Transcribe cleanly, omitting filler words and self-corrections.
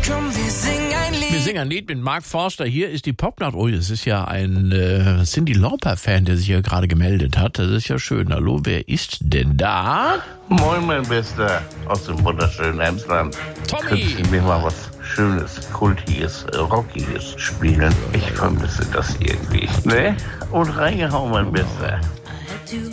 Komm, wir singen ein Lied. Wir singen ein Lied mit Mark Forster. Hier ist die Popnacht. Oh, es ist ja ein Cyndi Lauper-Fan, der sich hier gerade gemeldet hat. Das ist ja schön. Hallo, wer ist denn da? Moin, mein Bester aus dem wunderschönen Emsland. Tommy! Könntest du mir mal was Schönes, Kultiges, Rockiges spielen? Ich vermisse das irgendwie. Ne? Und reingehauen, mein Bester.